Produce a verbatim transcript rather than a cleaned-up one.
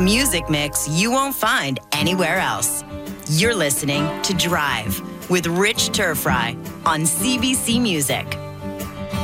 music mix you won't find anywhere else. You're listening to Drive with Rich Turfry on C B C Music.